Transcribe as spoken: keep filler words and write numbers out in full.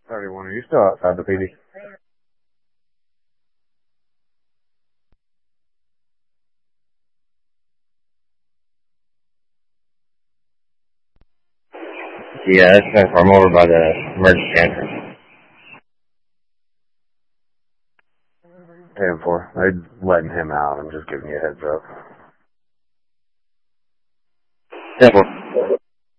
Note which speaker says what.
Speaker 1: thirty-one, are you still outside the P D? Yeah, that's ten four. I'm over by the emergency entrance. ten four. They're letting him out. I'm just giving you a heads up. ten four.